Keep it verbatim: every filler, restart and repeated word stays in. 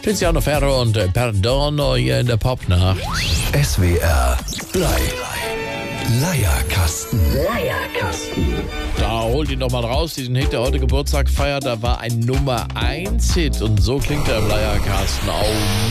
Tiziano Ferro und äh, Perdono hier in der Popnacht. S W R drei. Leierkasten. Leierkasten. Da holt ihn doch mal raus, diesen Hit, der heute Geburtstag feiert. Da war ein Nummer eins Hit und so klingt er im Leierkasten. Oh